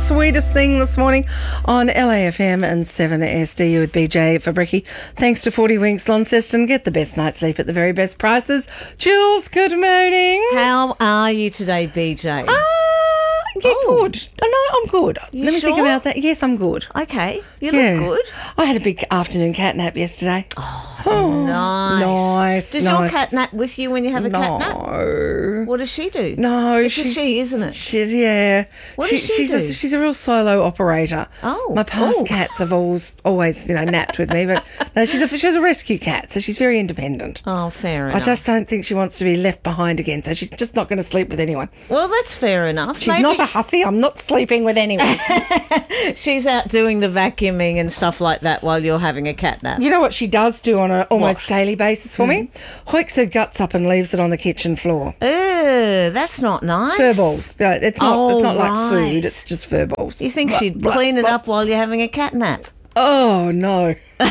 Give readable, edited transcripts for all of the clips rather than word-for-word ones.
sweetest thing this morning on LAFM and 7SD with BJ Fabricki. Thanks to 40 Winks Launceston. Get the best night's sleep at the very best prices. Jules, good morning. How are you today, BJ? Good. No, I'm good. Let me think sure? about that. Yes, I'm good. Okay, you Yeah. look good. I had a big afternoon cat nap yesterday. Nice. Does your nice. cat nap with you when you have a cat nap? No. What does she do? No, It's a she, isn't it? Yeah. What does she do? She's a real solo operator. Oh. My past Oh. cats have always napped with me, but no, she was a rescue cat, so she's very independent. Oh, fair I enough. just don't think she wants to be left behind again, so she's just not going to sleep with anyone. Well, that's fair enough. She's not a hussy. I'm not sleeping with anyone. She's out doing the vacuuming and stuff like that while you're having a cat nap. You know what she does do on an almost What? daily basis for me? Hoiks her guts up and leaves it on the kitchen floor. That's not nice. Fur balls. No, it's not like right. food. It's just fur balls. You think she'd clean it up while you're having a cat nap? Oh, no.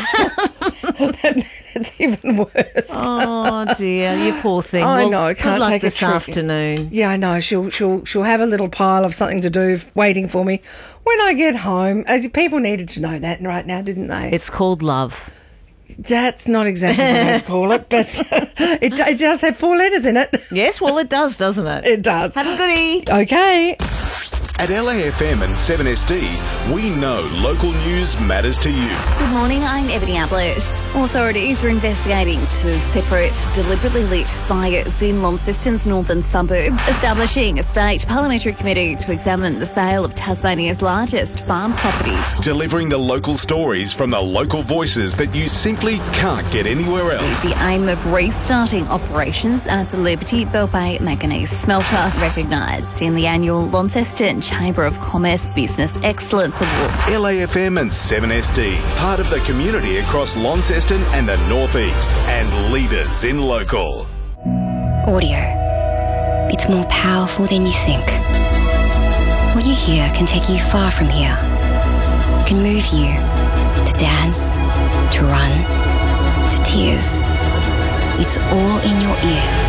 That's even worse. Oh dear, you poor thing. I Well, know, good can't luck take a this trick. afternoon. Yeah, I know. She'll have a little pile of something to do waiting for me when I get home. People needed to know that right now, didn't they? It's called love. That's not exactly what I'd call it, but it does have 4 letters in it. Yes, well, it does, doesn't it? It does. Have a goodie. Okay. At LAFM and 7SD, we know local news matters to you. Good morning, I'm Ebony Ablett. Authorities are investigating 2 separate, deliberately lit fires in Launceston's northern suburbs, establishing a state parliamentary committee to examine the sale of Tasmania's largest farm property. Delivering the local stories from the local voices that you simply can't get anywhere else. The aim of restarting operations at the Liberty Bell Bay Manganese Smelter, recognised in the annual Launceston Chamber of Commerce Business Excellence Awards. LAFM and 7SD, part of the community across Launceston and the North East, and leaders in local. Audio. It's more powerful than you think. What you hear can take you far from here. It can move you to dance, to run, to tears. It's all in your ears.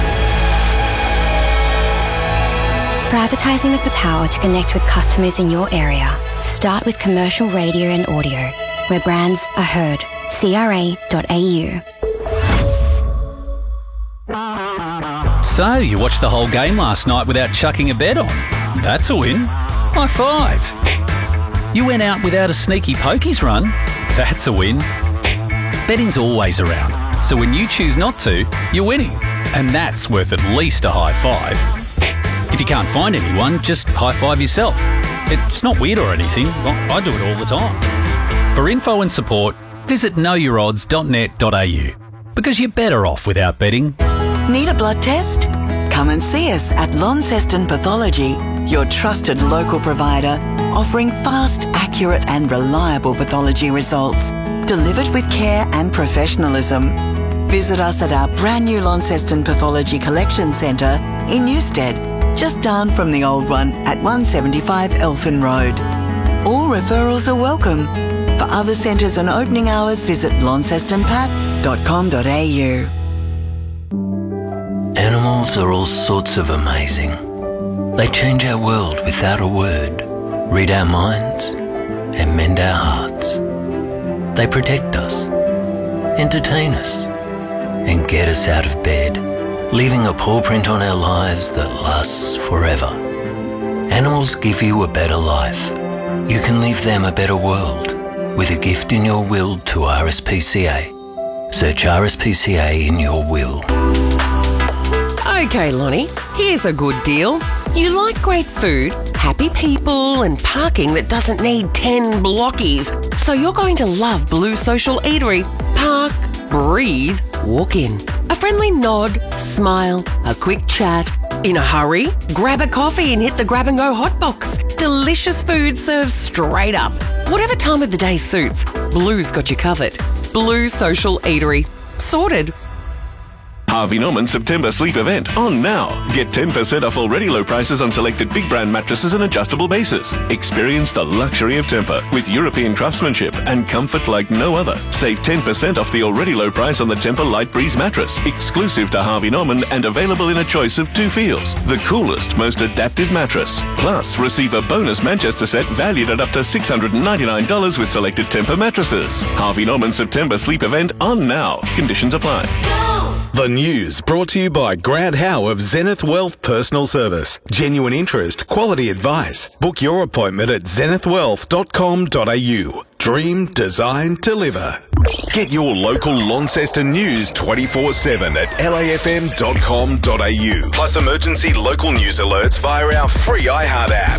For advertising with the power to connect with customers in your area, start with commercial radio and audio, where brands are heard. CRA.au. So, you watched the whole game last night without chucking a bet on. That's a win. High five. You went out without a sneaky pokies run. That's a win. Betting's always around, so when you choose not to, you're winning. And that's worth at least a high five. If you can't find anyone, just high five yourself. It's not weird or anything. I do it all the time. For info and support, visit knowyourodds.net.au, because you're better off without betting. Need a blood test? Come and see us at Launceston Pathology, your trusted local provider, offering fast, accurate and reliable pathology results, delivered with care and professionalism. Visit us at our brand new Launceston Pathology Collection Centre in Newstead, just down from the old one at 175 Elphin Road. All referrals are welcome. For other centres and opening hours, visit launcestonpat.com.au. Animals are all sorts of amazing. They change our world without a word, read our minds, and mend our hearts. They protect us, entertain us, and get us out of bed, leaving a paw print on our lives that lasts forever. Animals give you a better life. You can leave them a better world with a gift in your will to RSPCA. Search RSPCA in your will. Okay, Lonnie, here's a good deal. You like great food, happy people and parking that doesn't need 10 blockies. So you're going to love Blue Social Eatery. Park, breathe, walk in. A friendly nod, smile, a quick chat. In a hurry, grab a coffee and hit the grab and go hot box. Delicious food served straight up. Whatever time of the day suits, Blue's got you covered. Blue Social Eatery. Sorted. Harvey Norman September sleep event on now. Get 10% off already low prices on selected big brand mattresses and adjustable bases. Experience the luxury of Tempur with European craftsmanship and comfort like no other. Save 10% off the already low price on the Tempur Light Breeze mattress, exclusive to Harvey Norman and available in a choice of 2 feels. The coolest, most adaptive mattress. Plus, receive a bonus Manchester set valued at up to $699 with selected Tempur mattresses. Harvey Norman September sleep event on now. Conditions apply. The news brought to you by Grant Howe of Zenith Wealth Personal Service. Genuine interest, quality advice. Book your appointment at zenithwealth.com.au. Dream, design, deliver. Get your local Launceston news 24/7 at lafm.com.au. Plus emergency local news alerts via our free iHeart app.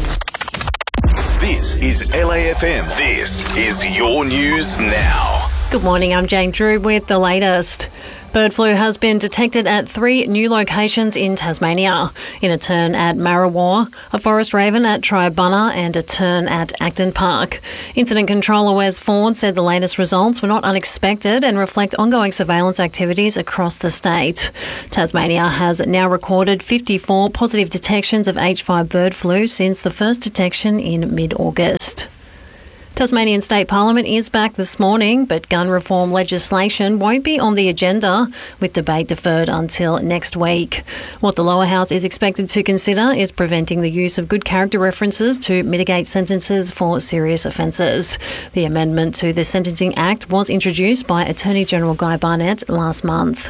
This is LAFM. This is your news now. Good morning, I'm Jane Drew with the latest. Bird flu has been detected at 3 new locations in Tasmania, in a turn at Marrawar, a forest raven at Triabunna and a turn at Acton Park. Incident Controller Wes Ford said the latest results were not unexpected and reflect ongoing surveillance activities across the state. Tasmania has now recorded 54 positive detections of H5 bird flu since the first detection in mid-August. Tasmanian State Parliament is back this morning, but gun reform legislation won't be on the agenda, with debate deferred until next week. What the lower house is expected to consider is preventing the use of good character references to mitigate sentences for serious offences. The amendment to the Sentencing Act was introduced by Attorney General Guy Barnett last month.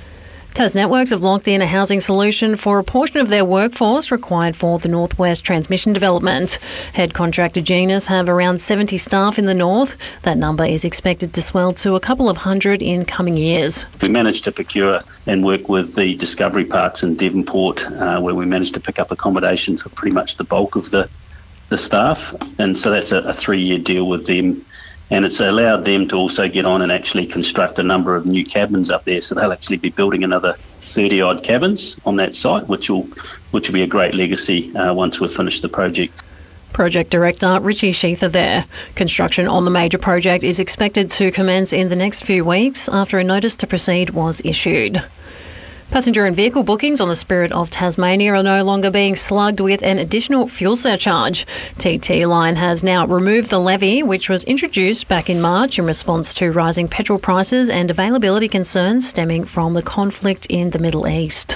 Tas Networks have locked in a housing solution for a portion of their workforce required for the Northwest Transmission Development. Head contractor Genus have around 70 staff in the north. That number is expected to swell to a couple of hundred in coming years. We managed to procure and work with the Discovery Parks in Devonport, where we managed to pick up accommodation for pretty much the bulk of the staff. And so that's a 3-year deal with them. And it's allowed them to also get on and actually construct a number of new cabins up there. So they'll actually be building another 30-odd cabins on that site, which will be a great legacy once we've finished the project. Project Director Richie Sheether there. Construction on the major project is expected to commence in the next few weeks after a notice to proceed was issued. Passenger and vehicle bookings on the Spirit of Tasmania are no longer being slugged with an additional fuel surcharge. TT Line has now removed the levy, which was introduced back in March in response to rising petrol prices and availability concerns stemming from the conflict in the Middle East.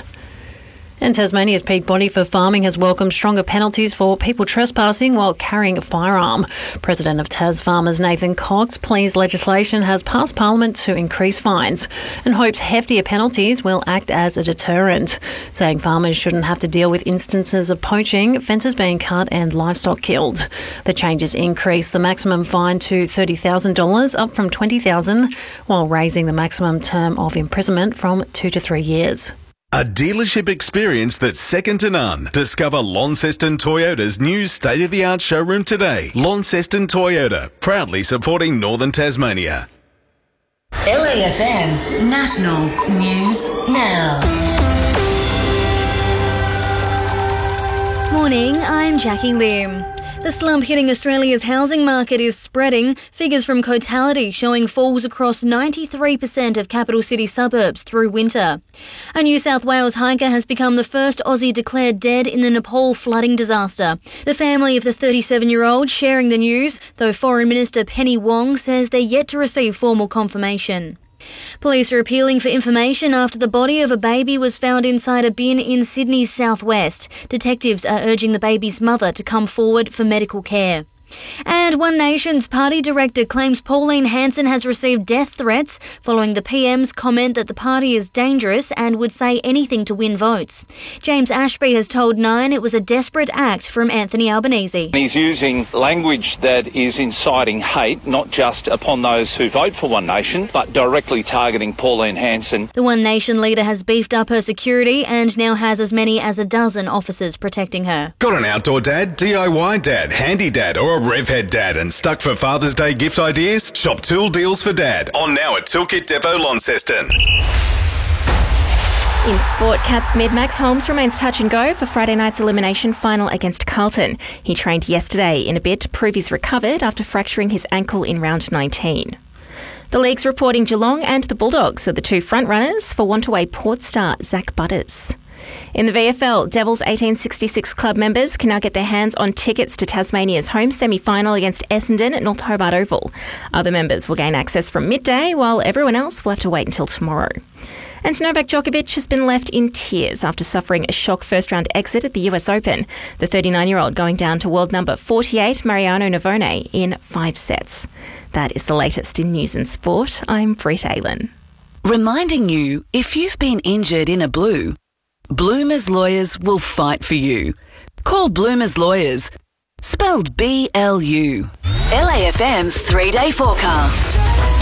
And Tasmania's peak body for farming has welcomed stronger penalties for people trespassing while carrying a firearm. President of Tas Farmers Nathan Cox pleads legislation has passed Parliament to increase fines and hopes heftier penalties will act as a deterrent, saying farmers shouldn't have to deal with instances of poaching, fences being cut and livestock killed. The changes increase the maximum fine to $30,000, up from $20,000, while raising the maximum term of imprisonment from 2 to 3 years. A dealership experience that's second to none. Discover Launceston Toyota's new state-of-the-art showroom today. Launceston Toyota, proudly supporting Northern Tasmania. LAFM National News Now. Morning, I'm Jackie Lim. The slump hitting Australia's housing market is spreading. Figures from Cotality showing falls across 93% of capital city suburbs through winter. A New South Wales hiker has become the first Aussie declared dead in the Nepal flooding disaster. The family of the 37-year-old sharing the news, though Foreign Minister Penny Wong says they're yet to receive formal confirmation. Police are appealing for information after the body of a baby was found inside a bin in Sydney's southwest. Detectives are urging the baby's mother to come forward for medical care. And One Nation's party director claims Pauline Hanson has received death threats following the PM's comment that the party is dangerous and would say anything to win votes. James Ashby has told Nine it was a desperate act from Anthony Albanese. He's using language that is inciting hate, not just upon those who vote for One Nation, but directly targeting Pauline Hanson. The One Nation leader has beefed up her security and now has as many as a dozen officers protecting her. Got an outdoor dad, DIY dad, handy dad or a RevHead dad and stuck for Father's Day gift ideas? Shop Tool Deals for Dad. On now at Toolkit Depot Launceston. In sport, Cats mid Max Holmes remains touch and go for Friday night's elimination final against Carlton. He trained yesterday in a bid to prove he's recovered after fracturing his ankle in round 19. The league's reporting Geelong and the Bulldogs are the two front runners for want-away Port star Zach Butters. In the VFL, Devils 1866 club members can now get their hands on tickets to Tasmania's home semi-final against Essendon at North Hobart Oval. Other members will gain access from midday, while everyone else will have to wait until tomorrow. And Novak Djokovic has been left in tears after suffering a shock first-round exit at the US Open. The 39-year-old going down to world number 48, Mariano Navone, in 5 sets. That is the latest in news and sport. I'm Britt Aylan. Reminding you, if you've been injured in a blue, Bloomers Lawyers will fight for you. Call Bloomers Lawyers, spelled B-L-U. LAFM's 3-day forecast.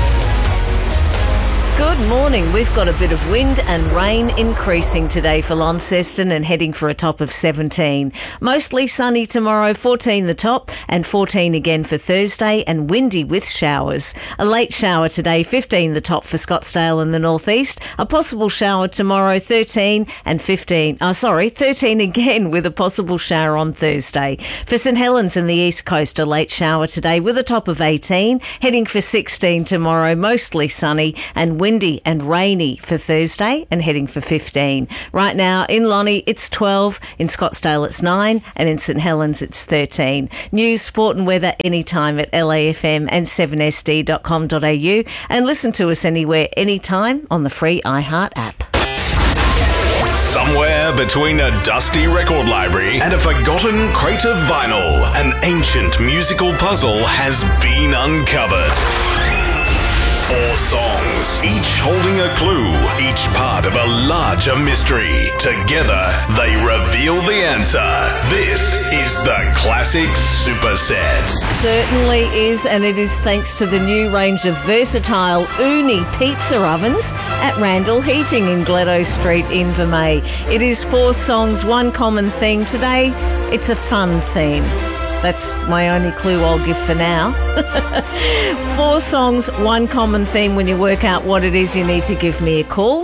Good morning. We've got a bit of wind and rain increasing today for Launceston and heading for a top of 17. Mostly sunny tomorrow, 14 the top and 14 again for Thursday, and windy with showers. A late shower today, 15 the top for Scottsdale and the northeast. A possible shower tomorrow, 13 and 15. 13 again with a possible shower on Thursday. For St Helens and the east coast, a late shower today with a top of 18. Heading for 16 tomorrow, mostly sunny and windy and rainy for Thursday and heading for 15. Right now in Lonnie it's 12, in Scottsdale it's 9 and in St Helens it's 13. News, sport and weather anytime at LAFM and 7sd.com.au, and listen to us anywhere, anytime on the free iHeart app. Somewhere between a dusty record library and a forgotten crate of vinyl, an ancient musical puzzle has been uncovered. 4 songs, each holding a clue, each part of a larger mystery. Together, they reveal the answer. This is the Classic Superset. Certainly is, and it is thanks to the new range of versatile Uni pizza ovens at Randall Heating in Gledo Street, Invermay. It is 4 songs, one common theme today. It's a fun theme. That's my only clue I'll give for now. 4 songs, one common theme. When you work out what it is, you need to give me a call,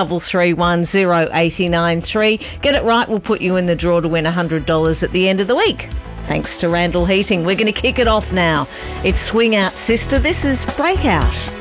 63310893. Get it right, we'll put you in the draw to win $100 at the end of the week. Thanks to Randall Heating. We're going to kick it off now. It's Swing Out Sister. This is Breakout.